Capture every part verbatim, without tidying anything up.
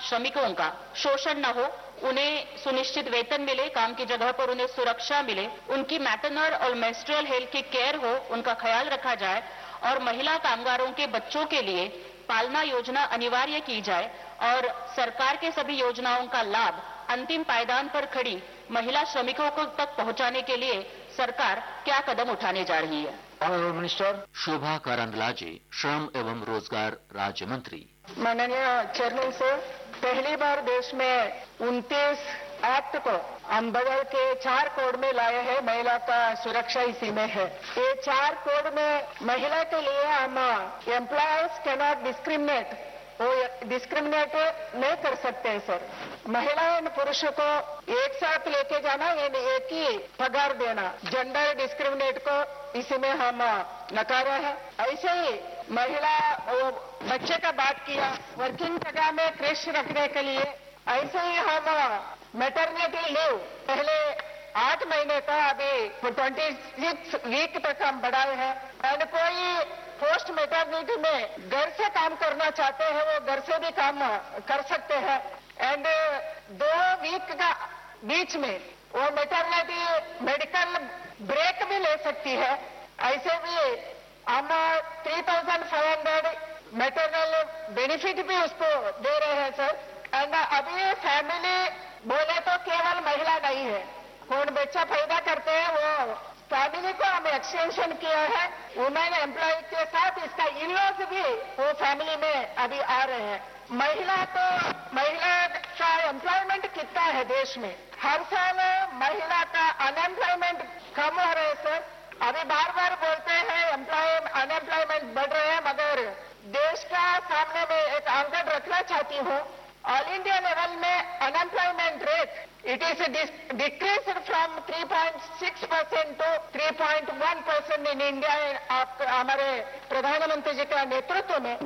श्रमिकों का शोषण न हो, उन्हें सुनिश्चित वेतन मिले, काम की जगह पर उन्हें सुरक्षा मिले, उनकी मैटरनल और मेंस्ट्रुअल हेल्थ की केयर हो, उनका ख्याल रखा जाए और महिला कामगारों के बच्चों के लिए पालना योजना अनिवार्य की जाए और सरकार के सभी योजनाओं का लाभ अंतिम पायदान पर खड़ी महिला श्रमिकों को तक पहुंचाने के लिए सरकार क्या कदम उठाने जा रही है। ऑनरेबल मिनिस्टर शोभा करंदलाजे, श्रम एवं रोजगार राज्य मंत्री। माननीय चेयरमैन सर, पहली बार देश में उनतीस एक्ट को हम बदल के चार कोड में लाए हैं। महिला का सुरक्षा इसी में है। ये चार कोड में महिला के लिए हम एम्प्लॉयर्स कैन नॉट डिस्क्रिमिनेट, वो डिस्क्रिमिनेट नहीं कर सकते हैं सर। महिला और पुरुषों को एक साथ लेके जाना, यानी एक ही पगार देना, जेंडर डिस्क्रिमिनेट को इसी में हम नकारा है। ऐसे ही महिला वो बच्चे का बात किया, वर्किंग जगह में क्रेश रखने के लिए, ऐसे ही हम मैटरनिटी लीव पहले आठ महीने का अभी ट्वेंटी सिक्स वीक तक हम बढ़ाए हैं। और कोई पोस्ट मैटरनिटी में घर से काम करना चाहते हैं, वो घर से भी काम कर सकते हैं। एंड दो वीक का बीच में वो मैटरनिटी मेडिकल ब्रेक भी ले सकती है। ऐसे भी हम three thousand five hundred maternal benefit भी उसको दे रहे हैं सर। एंड अभी फैमिली बोले तो केवल महिला नहीं है, कौन बच्चा पैदा करते हैं वो फैमिली को हमें एक्सटेंशन किया है। वुमेन एम्प्लॉय के साथ इसका इनलॉज भी वो फैमिली में अभी आ रहे हैं। महिला तो महिला का एम्प्लॉयमेंट कितना है देश में? हर साल महिला का अनएम्प्लॉयमेंट कम हो रहे है सर। अभी बार बार बोलते हैं एम्प्लॉय अनएम्प्लॉयमेंट बढ़ रहे हैं, मगर देश का सामने में एक आंकड़ा रखना चाहती हूँ। ऑल इंडिया लेवल में unemployment rate it is decrease from three point six percent to three point one percent in India. आप हमारे प्रधानमंत्री जी का नेतृत्व में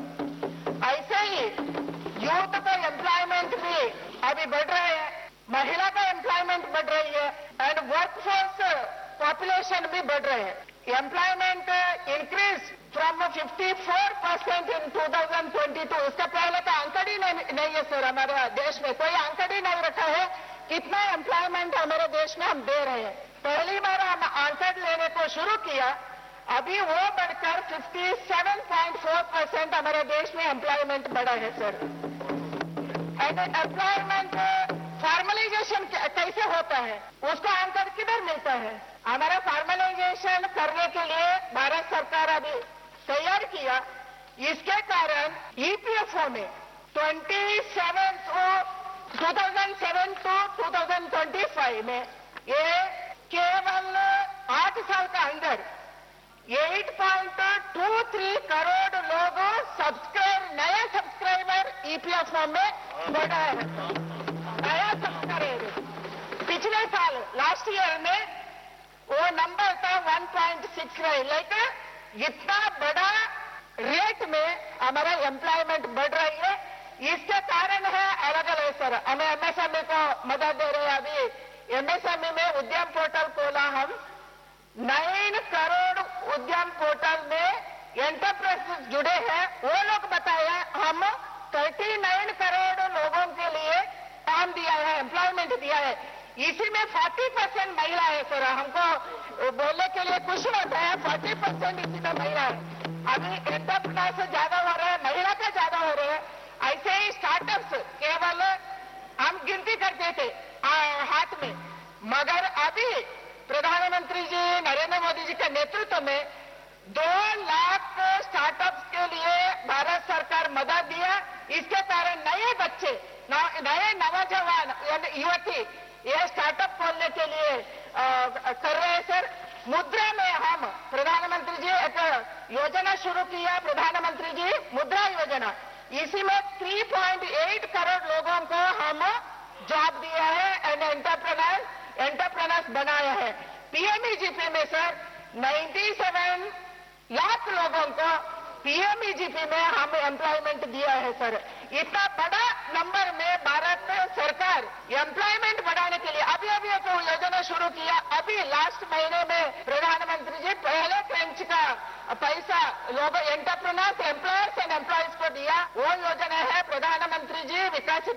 ऐसे ही यूथ का एम्प्लॉयमेंट भी अभी बढ़ रहे हैं, महिला का एम्प्लॉयमेंट बढ़ रही है एंड वर्कफोर्स पॉपुलेशन भी बढ़ रहे हैं। Employment increase from fifty four percent in two thousand twenty two. इसका पहले का आंकड़ा ही नहीं, नहीं है सर। हमारे देश में कोई आंकड़ा ही नहीं रखा है कितना एम्प्लॉयमेंट हमारे देश में हम दे रहे हैं। पहली बार हम आंकड़ा लेने को शुरू किया, अभी वो बढ़कर fifty seven point four percent हमारे देश में एम्प्लॉयमेंट बढ़ा है सर। एंड एम्प्लॉयमेंट फॉर्मलाइजेशन कैसे होता है, उसका आंकड़ा किधर मिलता है? हमारा फॉर्मलाइजेशन करने के लिए भारत सरकार अभी तैयार किया। इसके कारण ईपीएफओ में twenty seven two thousand seven to two thousand twenty five में ये केवल आठ साल का अंदर eight point two three crore लोग सब्सक्राइब नया सब्सक्राइबर ईपीएफओ में बढ़ा है। नया सब्सक्राइबर पिछले साल लास्ट ईयर में वो नंबर था one point six nine. Like इतना बड़ा रेट में हमारा एम्प्लॉयमेंट बढ़ रही है। इसके कारण है अलग अलग सर। हमें एमएसएमई को मदद दे रहे हैं। अभी एमएसएमई में उद्यम पोर्टल खोला हम, नाइन करोड़ उद्यम पोर्टल में एंटरप्राइज जुड़े हैं। वो लोग बताया हम थर्टी नाइन करोड़ लोगों के लिए काम दिया है, एम्प्लॉयमेंट दिया है। इसी में चालीस परसेंट महिला है सर। हमको बोलने के लिए कुछ होता है, चालीस परसेंट इसी में महिला है। अभी एंटरप्रेन्योर से ज्यादा हो रहा है, महिला का ज्यादा हो रहा है। ऐसे ही स्टार्टअप्स केवल हम गिनती करते थे आ, हाथ में, मगर अभी प्रधानमंत्री जी नरेंद्र मोदी जी के नेतृत्व में दो लाख स्टार्टअप्स के लिए भारत सरकार मदद दिया। इसके कारण नए बच्चे, नए नौजवान युवती ये स्टार्टअप खोलने के लिए आ, कर रहे हैं सर। मुद्रा में हम प्रधानमंत्री जी एक योजना शुरू किया, प्रधानमंत्री जी मुद्रा योजना। इसी में तीन पॉइंट आठ करोड़ लोगों को हम जॉब दिया है एंड एंटरप्रेन्योर एंटरप्रेन्योर्स बनाया है। पीएमईजीपी में सर सत्तानवे लाख लोगों को पीएमईजीपी में हम एम्प्लॉयमेंट दिया है सर। इतना बड़ा नंबर में भारत सरकार एम्प्लॉयमेंट बढ़ाने के लिए अभी अभी एक योजना शुरू किया। अभी लास्ट महीने में प्रधानमंत्री जी पहले ट्रेंच का पैसा लोगों एंटरप्रेन्योर्स, एम्प्लॉयर्स एंड एम्प्लॉयज को दिया। वो योजना है प्रधानमंत्री जी विकसित